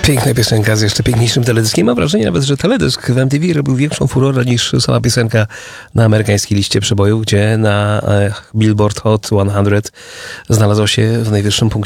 Piękna piosenka z jeszcze piękniejszym teledyskiem. Mam wrażenie nawet, że teledysk w MTV robił większą furorę niż sama piosenka na amerykańskiej liście przebojów, gdzie na Billboard Hot 100 znalazła się w najwyższym punkcie